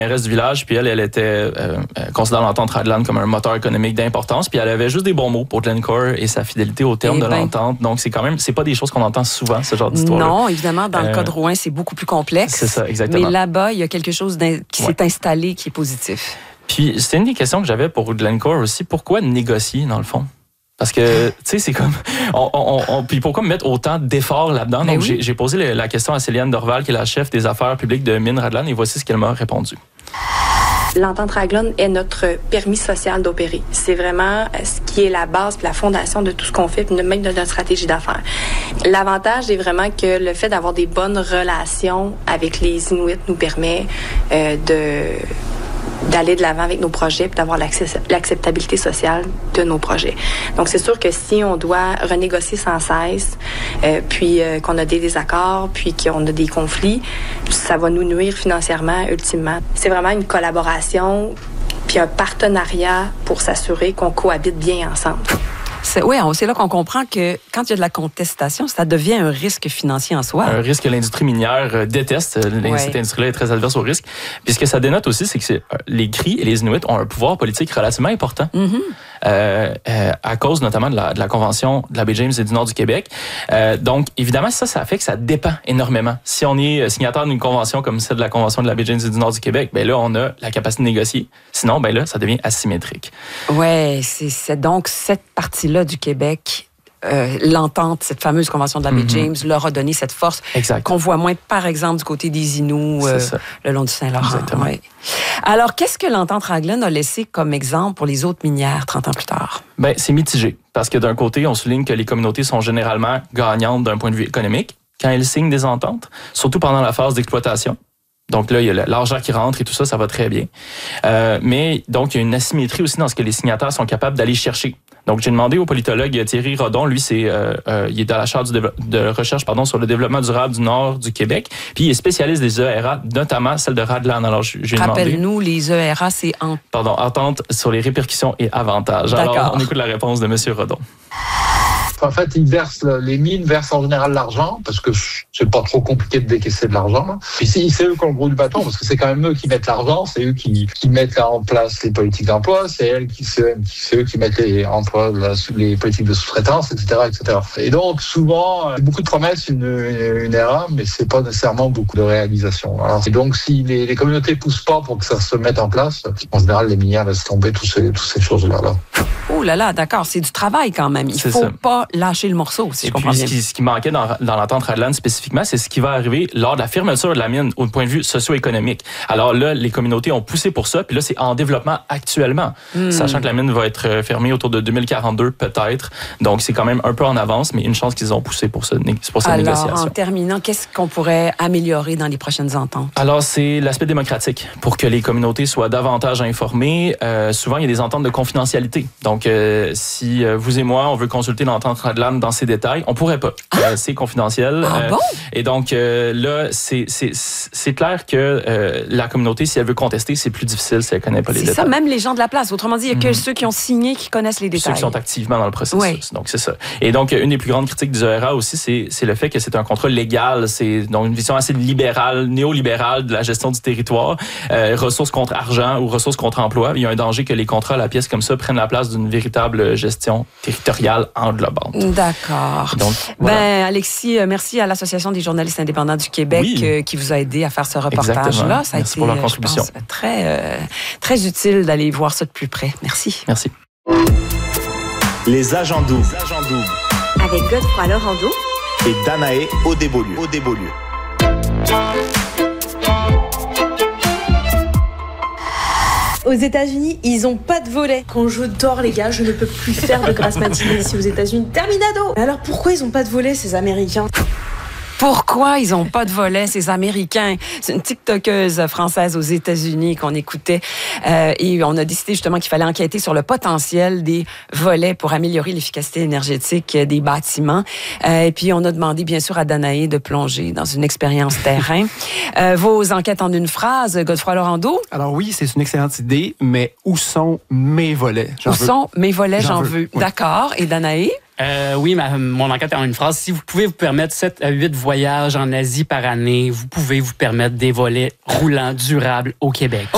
mairesse du village, puis elle était considère l'entente Raglan comme un moteur économique d'importance, puis elle avait juste des bons mots pour Glencore et sa fidélité au terme de l'entente. Donc c'est pas des choses qu'on entend souvent, ce genre d'histoire. Non, évidemment, dans le cas de Rouyn, c'est beaucoup plus complexe. C'est ça, exactement. Mais là-bas, il y a quelque chose qui s'est installé qui est positif. Puis c'est une des questions que j'avais pour Glencore aussi. Pourquoi négocier, dans le fond? Parce que, tu sais, c'est comme... puis pourquoi mettre autant d'efforts là-dedans? Donc, j'ai posé la question à Céliane Dorval, qui est la chef des affaires publiques de Mines Raglan, et voici ce qu'elle m'a répondu. L'entente Raglan est notre permis social d'opérer. C'est vraiment ce qui est la base et la fondation de tout ce qu'on fait, puis même de notre stratégie d'affaires. L'avantage est vraiment que le fait d'avoir des bonnes relations avec les Inuits nous permet d'aller de l'avant avec nos projets et d'avoir l'acceptabilité sociale de nos projets. Donc, c'est sûr que si on doit renégocier sans cesse, puis qu'on a des désaccords, puis qu'on a des conflits, ça va nous nuire financièrement, ultimement. C'est vraiment une collaboration puis un partenariat pour s'assurer qu'on cohabite bien ensemble. C'est là qu'on comprend que quand il y a de la contestation, ça devient un risque financier en soi. Un risque que l'industrie minière déteste. Cette industrie-là est très adverse au risque. Puis ce que ça dénote aussi, c'est que les Cris et les Inuits ont un pouvoir politique relativement important. À cause notamment de la Convention de la baie James et du Nord du Québec. Donc, évidemment, ça fait que ça dépend énormément. Si on est signataire d'une convention comme celle de la Convention de la baie James et du Nord du Québec, ben là, on a la capacité de négocier. Sinon, ben là, ça devient asymétrique. Oui, c'est donc cette partie-là du Québec, l'entente, cette fameuse convention de la baie James, leur a donné cette force qu'on voit moins, par exemple, du côté des Inuits, le long du Saint-Laurent. Ouais. Alors, qu'est-ce que l'entente Raglan a laissé comme exemple pour les autres minières 30 ans plus tard? Ben, c'est mitigé. Parce que d'un côté, on souligne que les communautés sont généralement gagnantes d'un point de vue économique quand elles signent des ententes, surtout pendant la phase d'exploitation. Donc là, il y a l'argent qui rentre et tout ça, ça va très bien. Mais donc, il y a une asymétrie aussi dans ce que les signataires sont capables d'aller chercher. Donc, j'ai demandé au politologue Thierry Rodon, lui, il est dans la chaire de recherche sur le développement durable du Nord du Québec, puis il est spécialiste des ERA, notamment celle de Raglan. Alors, j'ai demandé... Rappelle-nous, les ERA, c'est... Entente sur les répercussions et avantages. D'accord. Alors, on écoute la réponse de M. Rodon. En fait, les mines versent en général l'argent parce que c'est pas trop compliqué de décaisser de l'argent. Puis c'est eux qui ont le gros du bâton parce que c'est quand même eux qui mettent l'argent, c'est eux qui mettent en place les politiques d'emploi, c'est eux qui mettent les politiques de sous-traitance, etc., etc. Et donc souvent, beaucoup de promesses, une ERA, mais c'est pas nécessairement beaucoup de réalisation. Alors, et donc si les communautés poussent pas pour que ça se mette en place, en général les minières laissent tomber toutes ces choses-là. Oh là là, d'accord, c'est du travail quand même. Il faut pas lâcher le morceau, si je comprends bien. Ce qui manquait dans l'entente Raglan spécifiquement, c'est ce qui va arriver lors de la fermeture de la mine au point de vue socio-économique. Alors là, les communautés ont poussé pour ça, puis là, c'est en développement actuellement, sachant que la mine va être fermée autour de 2042 peut-être. Donc, c'est quand même un peu en avance, mais une chance qu'ils ont poussé pour cette négociation. Alors, en terminant, qu'est-ce qu'on pourrait améliorer dans les prochaines ententes? Alors, c'est l'aspect démocratique. Pour que les communautés soient davantage informées, souvent, il y a des ententes de confidentialité. Donc, si vous et moi, on veut consulter l'entente Raglan dans ses détails, on pourrait pas. C'est confidentiel. Bon? Et donc, là, c'est clair que la communauté, si elle veut contester, c'est plus difficile si elle connaît pas les détails. C'est ça, même les gens de la place. Autrement dit, il y a que ceux qui ont signé qui connaissent les détails. Ceux qui sont activement dans le processus. Donc, c'est ça. Et donc, une des plus grandes critiques du ERA aussi, c'est le fait que c'est un contrat légal. C'est donc une vision assez libérale, néolibérale de la gestion du territoire. Ressources contre argent ou ressources contre emploi. Il y a un danger que les contrats à la pièce comme ça prennent la place d'une véritable gestion territoriale englobante. D'accord. Donc, voilà. Alexis, merci à l'Association des journalistes indépendants du Québec qui vous a aidé à faire ce reportage-là. Ça merci pour leur contribution. Je pense, très utile d'aller voir ça de plus près. Merci. Merci. Les agents doubles. Avec Godefroy Lorando et Danae Audébolieu. Aux États-Unis, ils ont pas de volet. Quand je dors, les gars, je ne peux plus faire de grasse matinée ici aux États-Unis. Terminado! Alors pourquoi ils ont pas de volet, ces Américains? Pourquoi ils n'ont pas de volet, ces Américains? C'est une TikTokeuse française aux États-Unis qu'on écoutait et on a décidé justement qu'il fallait enquêter sur le potentiel des volets pour améliorer l'efficacité énergétique des bâtiments. Et puis, on a demandé bien sûr à Danae de plonger dans une expérience terrain. Vos enquêtes en une phrase, Godefroy Lorando? Alors oui, c'est une excellente idée, mais où sont mes volets? Où sont mes volets? J'en veux. Oui. D'accord. Et Danae? Oui, mon enquête en une phrase. Si vous pouvez vous permettre 7 à 8 voyages en Asie par année, vous pouvez vous permettre des volets roulants durables au Québec.